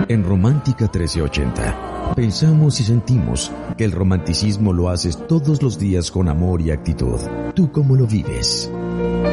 En Romántica 1380, pensamos y sentimos que el romanticismo lo haces todos los días con amor y actitud. ¿Tú cómo lo vives?